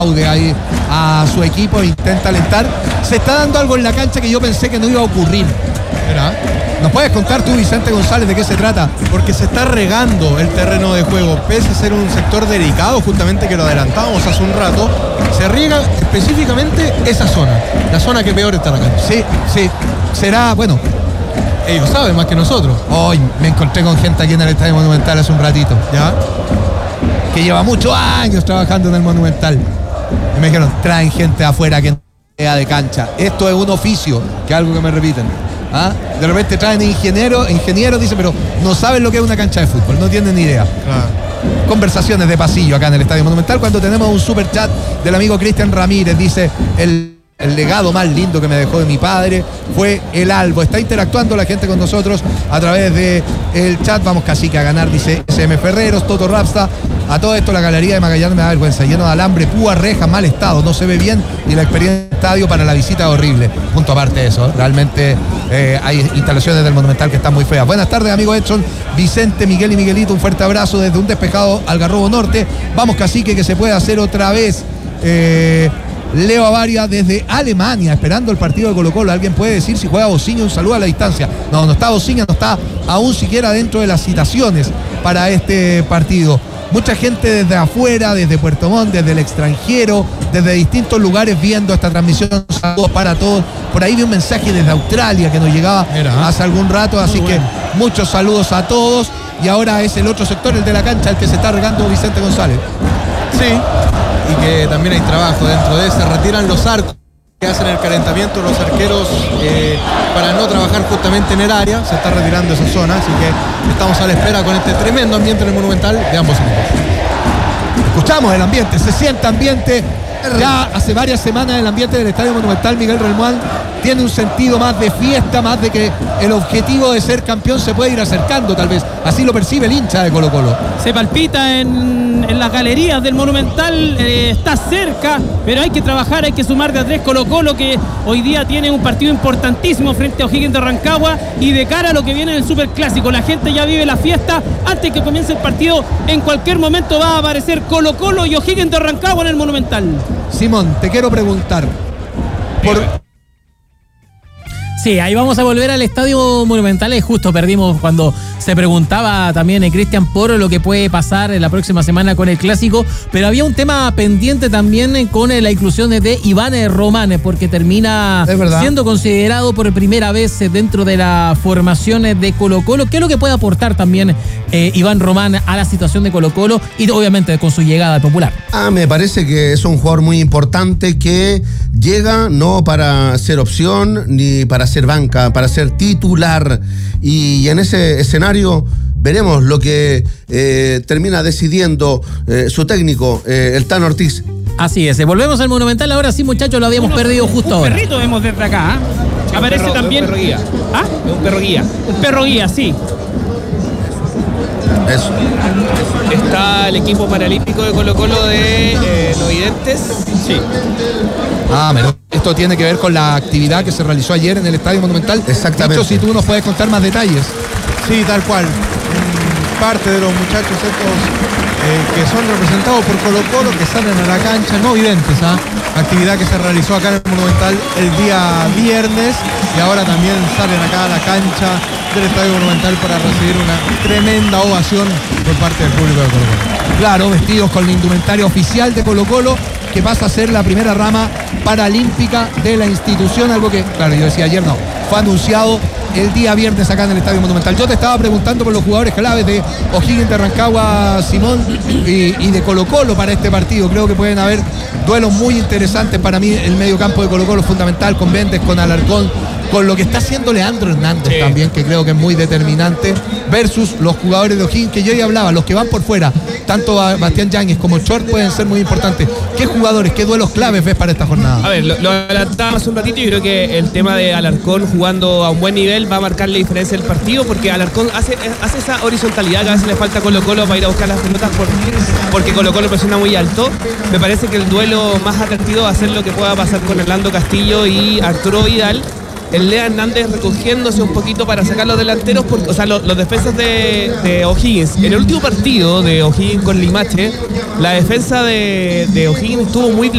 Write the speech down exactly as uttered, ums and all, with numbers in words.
aplaude ahí a su equipo e intenta alentar. Se está dando algo en la cancha que yo pensé que no iba a ocurrir. ¿Verdad? ¿Nos puedes contar tú, Vicente González, de qué se trata? Porque se está regando el terreno de juego, pese a ser un sector delicado, justamente que lo adelantábamos hace un rato, se riega específicamente esa zona, la zona que peor está en la cancha. Sí, sí, será, bueno, ellos saben más que nosotros. Hoy me encontré con gente aquí en el Estadio Monumental hace un ratito, ¿ya? Que lleva muchos años trabajando en el Monumental. Y me dijeron, traen gente afuera que sea de cancha. Esto es un oficio, que es algo que me repiten. ¿Ah? De repente traen ingenieros, ingenieros, dicen, pero no saben lo que es una cancha de fútbol, no tienen ni idea. Claro. Conversaciones de pasillo acá en el Estadio Monumental cuando tenemos un super chat del amigo Cristian Ramírez. Dice, el, el legado más lindo que me dejó de mi padre fue el Albo. Está interactuando la gente con nosotros a través de el chat. Vamos Cacique a ganar, dice S M Ferreros, Toto Rapsta. A todo esto la galería de Magallanes me da vergüenza, lleno de alambre, púa, reja, mal estado, no se ve bien y la experiencia del estadio para la visita es horrible. Punto aparte de eso, realmente eh, hay instalaciones del Monumental que están muy feas. Buenas tardes, amigo Edson, Vicente, Miguel y Miguelito, un fuerte abrazo desde un despejado Algarrobo Norte. Vamos Cacique, que se puede hacer otra vez. Eh, Leo Avaria desde Alemania, esperando el partido de Colo-Colo. ¿Alguien puede decir si juega Bociña? Un saludo a la distancia. No, no está Bociña, no está aún siquiera dentro de las citaciones para este partido. Mucha gente desde afuera, desde Puerto Montt, desde el extranjero, desde distintos lugares viendo esta transmisión. Saludos para todos. Por ahí vi un mensaje desde Australia que nos llegaba Era. hace algún rato, así Muy que bueno. muchos saludos a todos. Y ahora es el otro sector, el de la cancha, el que se está regando Vicente González. Sí, y que también hay trabajo dentro de ese. Retiran los arcos que hacen el calentamiento los arqueros eh, para no trabajar justamente en el área. Se está retirando esa zona, así que estamos a la espera con este tremendo ambiente en el Monumental de ambos equipos. Escuchamos el ambiente, se siente ambiente. Ya hace varias semanas el ambiente del Estadio Monumental, Miguel Relmuán, tiene un sentido más de fiesta, más de que el objetivo de ser campeón se puede ir acercando, tal vez. Así lo percibe el hincha de Colo-Colo. Se palpita en, en las galerías del Monumental, eh, está cerca, pero hay que trabajar, hay que sumar de a tres. Colo-Colo, que hoy día tiene un partido importantísimo frente a O'Higgins de Rancagua, y de cara a lo que viene en el Superclásico. La gente ya vive la fiesta. Antes que comience el partido, en cualquier momento va a aparecer Colo-Colo y O'Higgins de Rancagua en el Monumental. Simón, te quiero preguntar por... Sí, ahí vamos a volver al Estadio Monumental. Justo perdimos cuando se preguntaba también eh, Cristian por lo que puede pasar en la próxima semana con el Clásico, pero había un tema pendiente también eh, con eh, la inclusión de Iván eh, Román, eh, porque termina siendo considerado por primera vez eh, dentro de la formación eh, de Colo-Colo. ¿Qué es lo que puede aportar también eh, Iván Román a la situación de Colo-Colo y obviamente con su llegada al Popular? Ah, me parece que es un jugador muy importante que llega no para ser opción ni para ser banca, para ser titular, y en ese escenario veremos lo que eh, termina decidiendo eh, su técnico, eh, el Tano Ortiz. Así es, volvemos al Monumental. Ahora sí, muchachos, lo habíamos Uno, perdido justo un ahora. Un perrito vemos desde acá, ¿eh? Aparece perro, también un perro guía. ¿Ah? Un perro guía. Un perro guía, sí. Eso. Está el equipo paralímpico de Colo-Colo de eh, no videntes. Sí. Ah, pero esto tiene que ver con la actividad que se realizó ayer en el Estadio Monumental. Exactamente. Esto, si tú nos puedes contar más detalles. Sí, tal cual. Parte de los muchachos estos eh, que son representados por Colo-Colo, que salen a la cancha, no videntes, ¿ah? Actividad que se realizó acá en el Monumental el día viernes, y ahora también salen acá a la cancha del Estadio Monumental para recibir una tremenda ovación por parte del público de Colo-Colo. Claro, vestidos con la indumentaria oficial de Colo-Colo, que pasa a ser la primera rama paralímpica de la institución, algo que, claro, yo decía ayer, no, fue anunciado el día viernes acá en el Estadio Monumental. Yo te estaba preguntando por los jugadores claves de O'Higgins de Rancagua, Simón, y, y de Colo-Colo para este partido. Creo que pueden haber duelos muy interesantes para mí. El medio campo de Colo-Colo es fundamental, con Méndez, con Alarcón, con lo que está haciendo Leandro Hernández, sí, también, que creo que es muy determinante, versus los jugadores de O'Higgins, que yo ya hablaba, los que van por fuera, tanto Bastián Yáñez como Short pueden ser muy importantes. ¿Qué jugadores, qué duelos claves ves para esta jornada? A ver, lo, lo adelantábamos un ratito, y creo que el tema de Alarcón jugando a un buen nivel va a marcar la diferencia del partido, porque Alarcón hace, hace esa horizontalidad que a veces le falta a Colo-Colo para ir a buscar las pelotas, por, porque Colo-Colo presiona muy alto. Me parece que el duelo más atractivo va a ser lo que pueda pasar con Orlando Castillo y Arturo Vidal, el Lea Hernández recogiéndose un poquito para sacar los delanteros, porque, o sea, los, los defensas de, de O'Higgins. En el último partido de O'Higgins con Limache, la defensa de, de O'Higgins estuvo muy